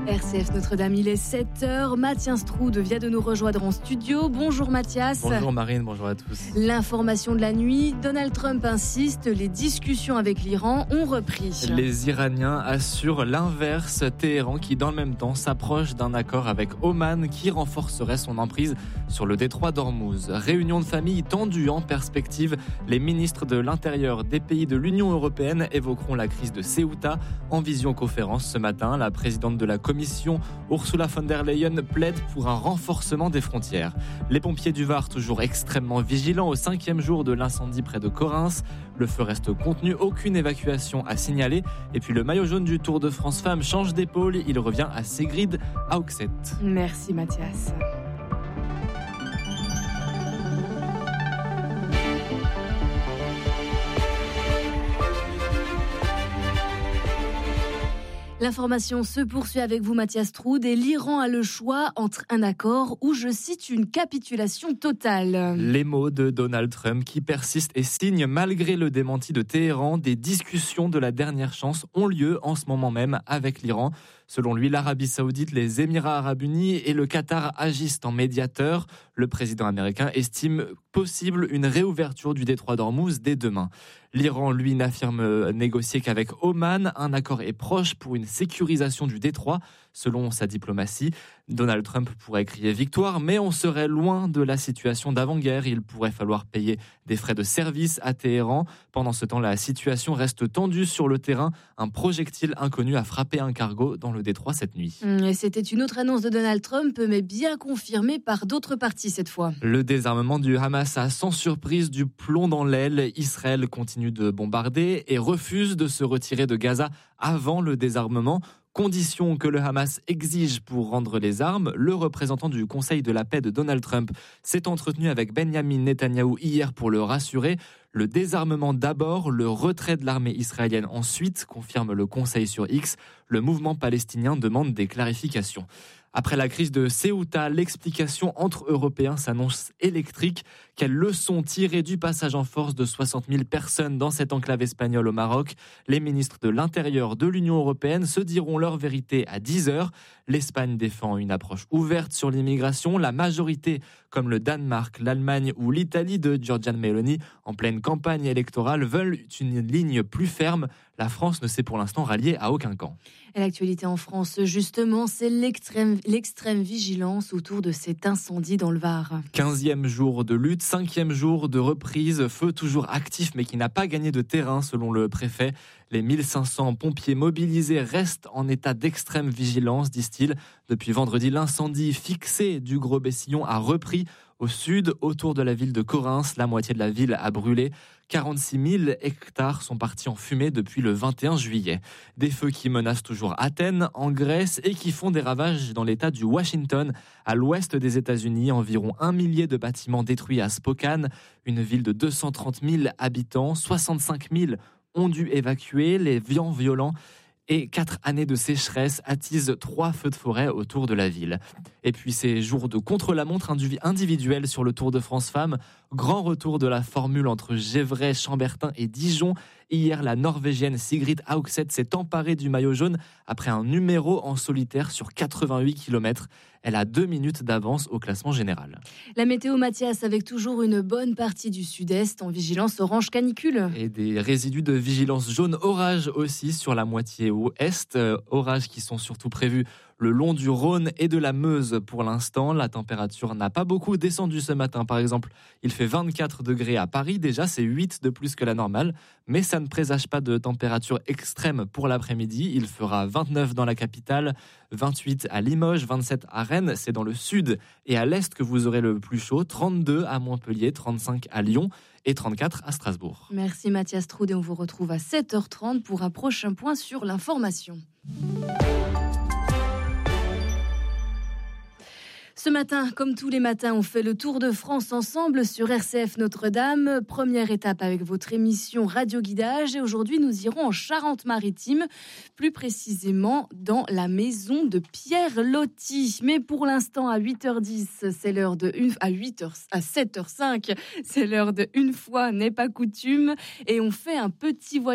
RCF Notre-Dame, il est 7h. Mathias Strud vient de nous rejoindre en studio. Bonjour Mathias. Bonjour Marine, bonjour à tous. L'information de la nuit, Donald Trump insiste, les discussions avec l'Iran ont repris. Les Iraniens assurent l'inverse. Téhéran qui dans le même temps s'approche d'un accord avec Oman qui renforcerait son emprise sur le détroit d'Ormuz. Réunion de famille tendue en perspective. Les ministres de l'Intérieur des pays de l'Union européenne évoqueront la crise de Ceuta en visioconférence ce matin. La présidente de la Commission, Ursula von der Leyen, plaide pour un renforcement des frontières. Les pompiers du Var toujours extrêmement vigilants au 5e jour de l'incendie près de Correns. Le feu reste contenu, aucune évacuation à signaler. Et puis le maillot jaune du Tour de France Femmes change d'épaule, il revient à Sigrid Haugset. Merci Mathias. L'information se poursuit avec vous, Mathias Strud, et l'Iran a le choix entre un accord ou, je cite, une capitulation totale. Les mots de Donald Trump qui persistent et signent malgré le démenti de Téhéran. Des discussions de la dernière chance ont lieu en ce moment même avec l'Iran. Selon lui, l'Arabie Saoudite, les Émirats Arabes Unis et le Qatar agissent en médiateur. Le président américain estime possible une réouverture du détroit d'Ormuz dès demain. L'Iran, lui, n'affirme négocier qu'avec Oman. Un accord est proche pour une sécurisation du détroit. Selon sa diplomatie, Donald Trump pourrait crier victoire, mais on serait loin de la situation d'avant-guerre. Il pourrait falloir payer des frais de service à Téhéran. Pendant ce temps, la situation reste tendue sur le terrain. Un projectile inconnu a frappé un cargo dans le détroit cette nuit. Et c'était une autre annonce de Donald Trump, mais bien confirmée par d'autres parties cette fois. Le désarmement du Hamas a sans surprise du plomb dans l'aile. Israël continue de bombarder et refuse de se retirer de Gaza avant le désarmement. Condition que le Hamas exige pour rendre les armes. Le représentant du Conseil de la paix de Donald Trump s'est entretenu avec Benjamin Netanyahou hier pour le rassurer. Le désarmement d'abord, le retrait de l'armée israélienne ensuite, confirme le Conseil sur X. Le mouvement palestinien demande des clarifications. Après la crise de Ceuta, l'explication entre Européens s'annonce électrique. Quelle leçon tirer du passage en force de 60 000 personnes dans cette enclave espagnole au Maroc? Les ministres de l'Intérieur de l'Union européenne se diront leur vérité à 10h. L'Espagne défend une approche ouverte sur l'immigration. La majorité, comme le Danemark, l'Allemagne ou l'Italie de Giorgia Meloni, en pleine campagne électorale, veulent une ligne plus ferme. La France ne s'est pour l'instant ralliée à aucun camp. Et l'actualité en France, justement, c'est l'extrême vigilance autour de cet incendie dans le Var. 15e jour de lutte, 5e jour de reprise, feu toujours actif mais qui n'a pas gagné de terrain selon le préfet. Les 1500 pompiers mobilisés restent en état d'extrême vigilance, disent-ils. Depuis vendredi, l'incendie fixé du Gros Bessillon a repris au sud, autour de la ville de Correns. La moitié de la ville a brûlé. 46 000 hectares sont partis en fumée depuis le 21 juillet. Des feux qui menacent toujours Athènes, en Grèce, et qui font des ravages dans l'état du Washington, à l'ouest des États-Unis. Environ 1 millier de bâtiments détruits à Spokane, une ville de 230 000 habitants. 65 000 ont dû évacuer. Les vents violents et 4 années de sécheresse attisent 3 feux de forêt autour de la ville. Et puis ces jours de contre-la-montre individuels sur le Tour de France Femmes. Grand retour de la formule entre Gévray, Chambertin et Dijon. Hier, la Norvégienne Sigrid Haugset s'est emparée du maillot jaune après un numéro en solitaire sur 88 km. Elle a 2 minutes d'avance au classement général. La météo, Mathias, avec toujours une bonne partie du sud-est en vigilance orange canicule. Et des résidus de vigilance jaune orage aussi sur la moitié ouest. Orages qui sont surtout prévus le long du Rhône et de la Meuse pour l'instant. La température n'a pas beaucoup descendu ce matin. Par exemple, il fait 24 degrés à Paris. Déjà, c'est 8 de plus que la normale. Mais ça ne présage pas de température extrême pour l'après-midi. Il fera 29 dans la capitale, 28 à Limoges, 27 à Rennes. C'est dans le sud et à l'est que vous aurez le plus chaud. 32 à Montpellier, 35 à Lyon et 34 à Strasbourg. Merci Mathias Strud et on vous retrouve à 7h30 pour un prochain point sur l'information. Ce matin, comme tous les matins, on fait le tour de France ensemble sur RCF Notre-Dame. Première étape avec votre émission Radio Guidage. Et aujourd'hui, nous irons en Charente-Maritime, plus précisément dans la maison de Pierre Loti. Mais pour l'instant, à 8h10, c'est l'heure de à 7h05, c'est l'heure de Une fois n'est pas coutume. Et on fait un petit voyage